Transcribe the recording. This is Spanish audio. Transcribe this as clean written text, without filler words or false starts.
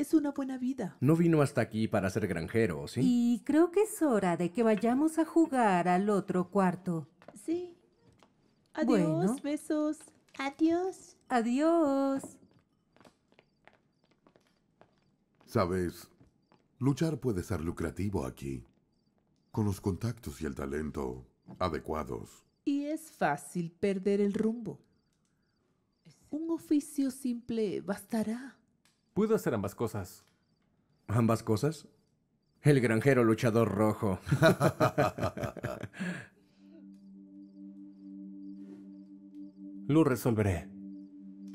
Es una buena vida. No vino hasta aquí para ser granjero, ¿sí? Y creo que es hora de que vayamos a jugar al otro cuarto. Sí. Adiós, Bueno. besos. Adiós. Adiós. Sabes, luchar puede ser lucrativo aquí, con los contactos y el talento adecuados. Y es fácil perder el rumbo. Un oficio simple bastará. Puedo hacer ambas cosas. ¿Ambas cosas? El granjero luchador rojo. Lo resolveré.